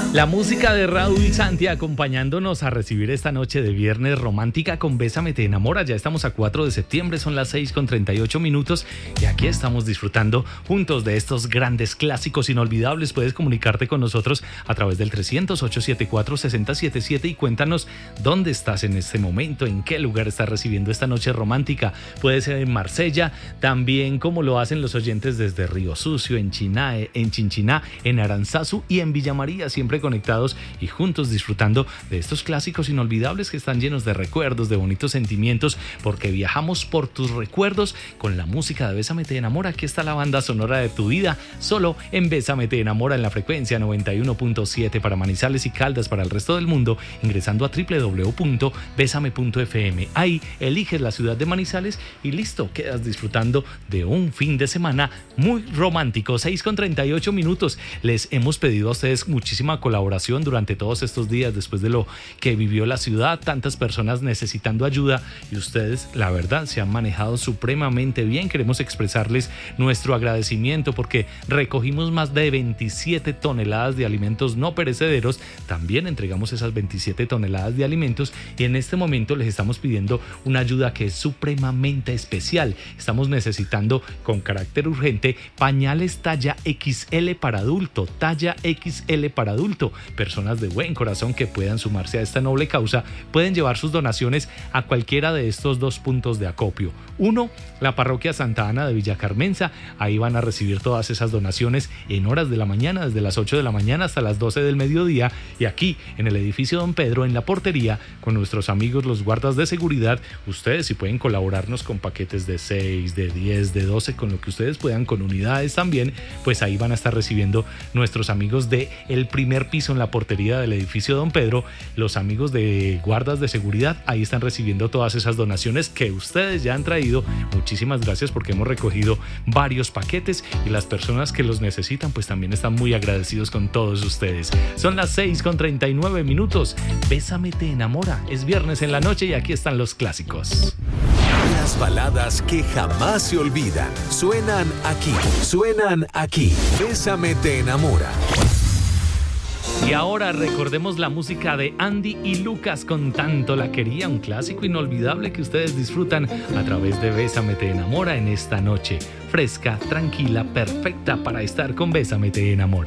La música de Raúl Santi acompañándonos a recibir esta noche de viernes romántica con Bésame te enamora. Ya estamos a 4 de septiembre, son las 6:38 y aquí estamos disfrutando juntos de estos grandes clásicos inolvidables. Puedes comunicarte con nosotros a través del 300-874-6077 y cuéntanos dónde estás en este momento, en qué lugar estás recibiendo esta noche romántica. Puede ser en Marsella, también como lo hacen los oyentes desde Río Sucio, en Chinae, en Chinchiná, en Aranzazu y en Villa María, siempre conectados y juntos disfrutando de estos clásicos inolvidables que están llenos de recuerdos, de bonitos sentimientos, porque viajamos por tus recuerdos con la música de Bésame te enamora. Aquí está la banda sonora de tu vida, solo en Bésame te enamora, en la frecuencia 91.7 para Manizales y Caldas, para el resto del mundo, ingresando a www.besame.fm. Ahí eliges la ciudad de Manizales y listo, quedas disfrutando de un fin de semana muy romántico. 6:38. Les hemos pedido a ustedes muchísima colaboración durante todos estos días después de lo que vivió la ciudad, tantas personas necesitando ayuda y ustedes, la verdad, se han manejado supremamente bien. Queremos expresarles nuestro agradecimiento porque recogimos más de 27 toneladas de alimentos no perecederos. También entregamos esas 27 toneladas de alimentos y en este momento les estamos pidiendo una ayuda que es supremamente especial. Estamos necesitando con carácter urgente pañales talla XL para adulto, talla XL para adulto. Personas de buen corazón que puedan sumarse a esta noble causa pueden llevar sus donaciones a cualquiera de estos dos puntos de acopio. Uno, la parroquia Santa Ana de Villa Carmenza. Ahí van a recibir todas esas donaciones en horas de la mañana, desde las 8 de la mañana hasta las 12 del mediodía. Y aquí, en el edificio Don Pedro, en la portería, con nuestros amigos los guardas de seguridad, ustedes si pueden colaborarnos con paquetes de 6, de 10, de 12, con lo que ustedes puedan, con unidades también, pues ahí van a estar recibiendo nuestros amigos de el primer piso en la portería del edificio Don Pedro, los amigos de guardas de seguridad, ahí están recibiendo todas esas donaciones que ustedes ya han traído. Muchísimas gracias porque hemos recogido varios paquetes y las personas que los necesitan pues también están muy agradecidos con todos ustedes. Son las 6:39. Bésame te enamora, es viernes en la noche y aquí están los clásicos. Las baladas que jamás se olvidan suenan aquí. Bésame te enamora. Y ahora recordemos la música de Andy y Lucas con Tanto la quería, un clásico inolvidable que ustedes disfrutan a través de Bésame te enamora en esta noche. Fresca, tranquila, perfecta para estar con Bésame te enamora.